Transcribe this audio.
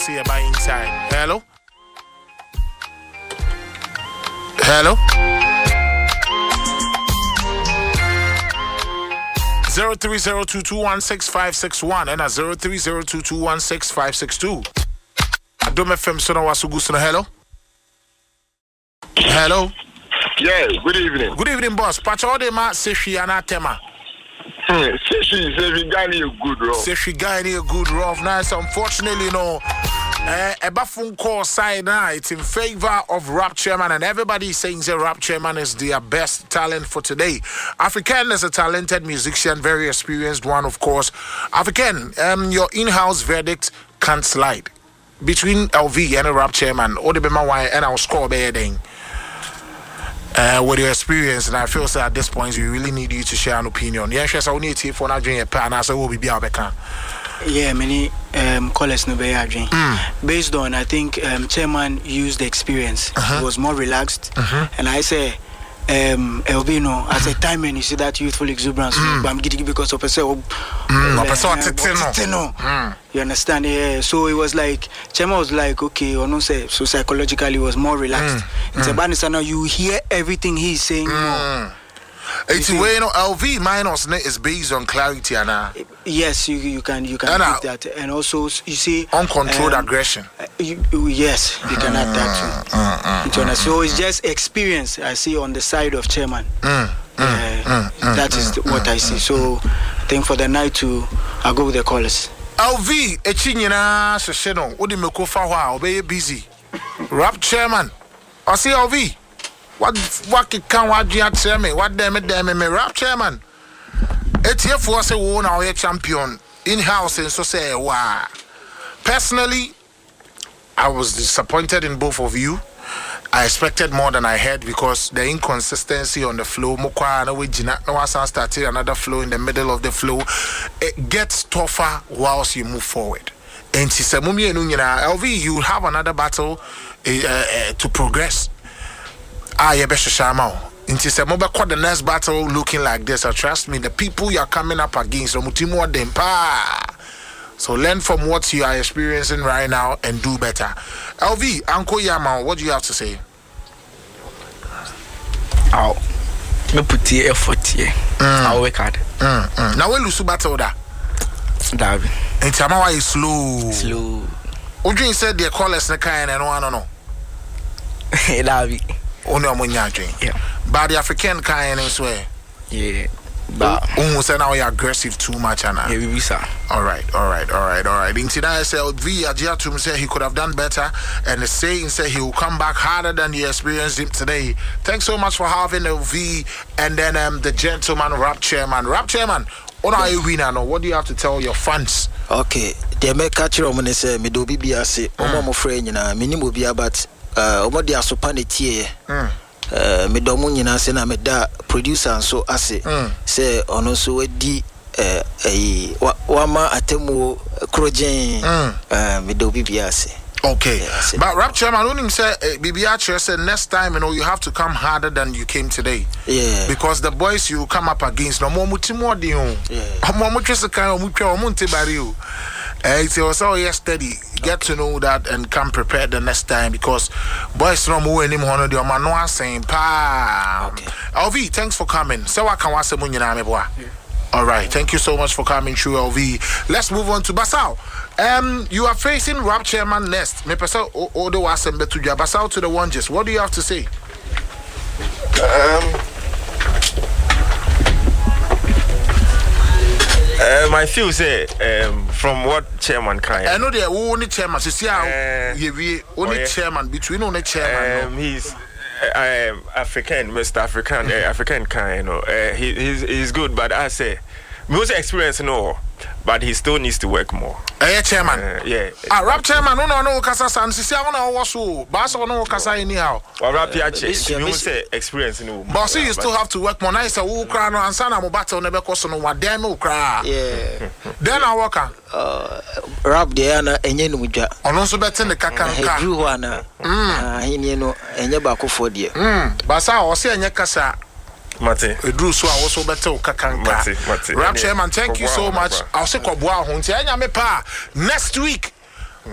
see you by inside. Hello? Hello? 0302216561 and 0302216562. Adom FM Sona Wasugusuna. Hello? Hello? Yeah, good evening. Good evening, boss. Pachode ma Seshiana Tema. Seshi is a good rough. Seshi guy a good rough. Nice. Unfortunately, a phone call side now. It's in favor of Rap Chairman, and everybody is saying that Rap Chairman is their best talent for today. African is a talented musician, very experienced one, of course. African, your in-house verdict can't slide between LV and a Rap Chairman. Or the Bema and I'll score bedding. With your experience, and I feel so at this point we really need you to share an opinion. Yes, I need to for not doing a pan as I will be able to. Yeah, many callers no be agreeing. Based on, I think Chairman used the experience. He was more relaxed, and I say Elvino at a time when you see that youthful exuberance, I'm getting because of a you understand? Yeah. So it was like Chairman was like, okay, or no say so psychologically he was more relaxed. It's a bad now you hear everything he's saying. It's way LV minus is based on clarity and yes, you can give that, and also you see uncontrolled aggression. Yes, you can add that too. So it's just experience I see on the side of Chairman. That is what I see. So I think for the night I'll go with the callers. LV echinyina shesheno odi mekofa ho a obey busy. Rap Chairman. I see LV. What can wadua tell me? What them me Rap Chairman. Etie for say wo na we champion in house and so say wow. Personally, I was disappointed in both of you. I expected more than I had because the inconsistency on the flow, Mokwa na we jina na wasan started another flow in the middle of the flow. It gets tougher whilst you move forward. And she said, Mummy enu nyina, LV, you have another battle to progress. Inti se mo be the next battle looking like this. Trust me, the people you are coming up against, so learn from what you are experiencing right now and do better. LV, Uncle Yama, what do you have to say? Me put the effort here. I'll work hard. Now we lose battle that. Davi. And Tamawa is slow. Ujin said the callers na kind and one no. Davi. Only a munyajin. Yeah. But the African kind and swear. Yeah. But say now you're aggressive too much, Anna. Yeah, we sir. All right. In today, V Ajiatum said he could have done better, and the saying said he will come back harder than you experienced him today. Thanks so much for having the V and then the gentleman Rap Chairman. Rap Chairman, what are you winning? What do you have to tell your fans? Okay, they make catcher on me say me do BBA say omo friend nyina minimum bia but omo dia so paneti me domu nyina se na me da producer so ase say ono so wedi wama atemu krojen me do BBA say. Okay, but Rap Chairman, only say BBA said next time you have to come harder than you came today. Yeah. Because the boys you come up against no more mutimo di ho. Mo mutwese kan o mutwa o munte bari o. It's also yesterday. Get to know that and come prepared the next time because boys no more any more no man no saying pa. LV, thanks for coming. So what can wase munyina me boa. All right, thank you so much for coming through, LV. Let's move on to Basau. You are facing Rap Chairman next. Me pesa odo wasembe to you. Basau to the one just. What do you have to say? My feel say from what Chairman can. I know the only chairman. See how only chairman between only chairman. He's African, Mr. African, African kind. He's good, but I say most experience but he still needs to work more. Chairman. Yeah. Rap Chairman, no kasa san. See how no wasu. Bass no kasa anyhow. Rap you say experience But you still have to work more. Nice a who cry no answer na mo battle never cost no what then no cry. Yeah. Then I work Rap there na enye no mudwa. Ono so betin the kakanka. He drew one hini no enye baako for there. Basa o se enye kasa. Mate. Drew so I also better kakanka. Mate. Rap Chairman, thank you so much. I'll say koboa ho nti enya me pa next week.